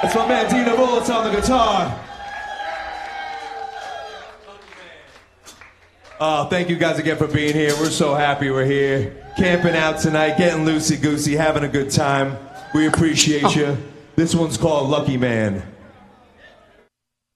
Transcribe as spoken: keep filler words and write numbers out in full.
That's my man Dina Bullets on the guitar. Oh, thank you guys again for being here. We're so happy we're here. Camping out tonight, getting loosey-goosey, having a good time. We appreciate you. This one's called Lucky Man.